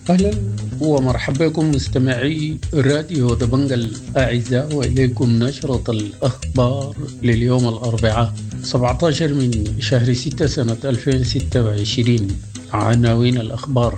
أهلا ومرحبا بكم مستمعي راديو دبنج الأعزاء، وإليكم نشرة الأخبار لليوم الأربعاء 17 من شهر 6 سنة 2026. عناوين الأخبار: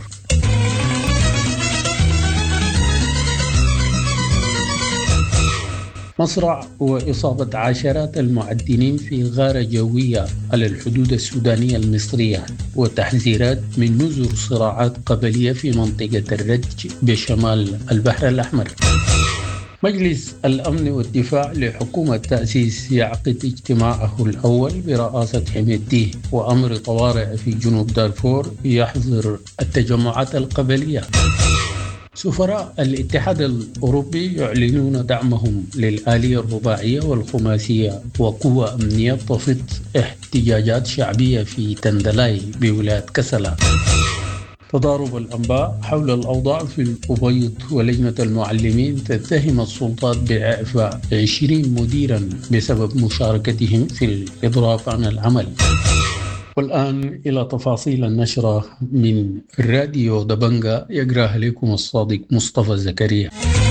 مصرع وإصابة عشرات المعدنين في غارة جوية على الحدود السودانية المصرية، وتحذيرات من نذر صراعات قبلية في منطقة الرج بشمال البحر الأحمر. مجلس الأمن والدفاع لحكومة تأسيس يعقد اجتماعه الأول برئاسة حميدتي، وأمر طوارئ في جنوب دارفور يحظر التجمعات القبلية. سفراء الاتحاد الأوروبي يعلنون دعمهم للآلية الرباعية والخماسية، وقوى أمنية تفض احتجاجات شعبية في تندلاي بولاية كسلا. تضارب الأنباء حول الأوضاع في الأبيض، ولجنة المعلمين تتهم السلطات بإعفاء 20 مديرا بسبب مشاركتهم في الإضراب عن العمل. والآن إلى تفاصيل النشرة من راديو دبنجة، يقرأها لكم الصادق مصطفى زكريا.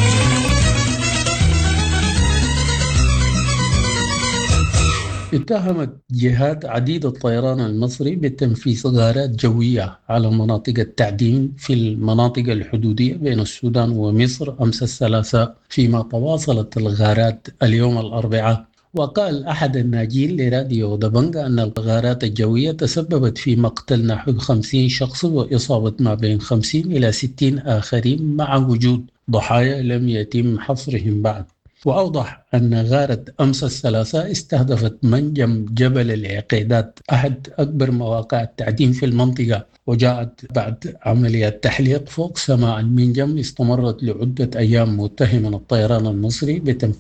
اتهمت جهات عديدة الطيران المصري بتنفيذ غارات جوية على مناطق التعدين في المناطق الحدودية بين السودان ومصر أمس الثلاثاء، فيما تواصلت الغارات اليوم الأربعاء. وقال أحد الناجين لراديو دبنجة أن الغارات الجوية تسببت في مقتل نحو 50 شخص وإصابة ما بين 50 إلى 60 آخرين، مع وجود ضحايا لم يتم حصرهم بعد. وأوضح أن غارة أمس الثلاثاء استهدفت منجم جبل العقيدات، أحد أكبر مواقع التعدين في المنطقة، وجاءت بعد عملية تحليق فوق سماء المنجم استمرت لعدة أيام، متهما الطيران المصري